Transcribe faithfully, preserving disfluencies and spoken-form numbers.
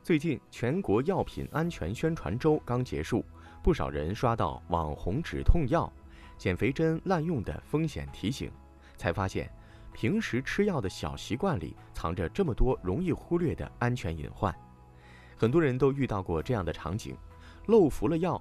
最近全国药品安全宣传周刚结束，不少人刷到网红止痛药、减肥针滥用的风险提醒，才发现平时吃药的小习惯里藏着这么多容易忽略的安全隐患。很多人都遇到过这样的场景，漏服了药